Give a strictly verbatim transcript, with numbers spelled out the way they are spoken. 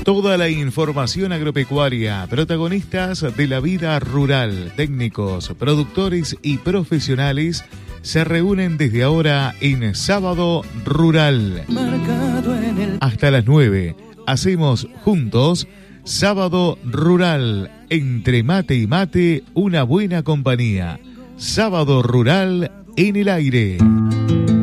Toda la información agropecuaria, protagonistas de la vida rural, técnicos, productores y profesionales se reúnen desde ahora en Sábado Rural. Hasta las nueve, hacemos juntos Sábado Rural. Entre mate y mate, una buena compañía. Sábado Rural en el aire.